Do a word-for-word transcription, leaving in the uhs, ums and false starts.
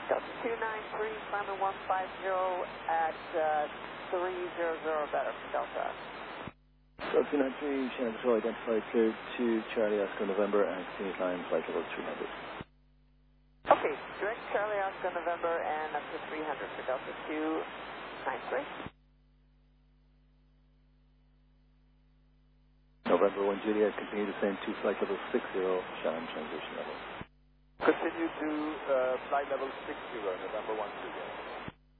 Delta two nine three, climbing one five zero at uh, three hundred, better for Delta. Delta two nine three, Shannon Patrol identified cleared to Charlie Oscar November and continue climb flight level three hundred. Okay, direct Charlie Oscar November and up to three hundred for Delta two nine three. November one Juliet, continue to send to flight level six zero, Shannon transition level. Continue to uh, flight level six zero, November one Juliet.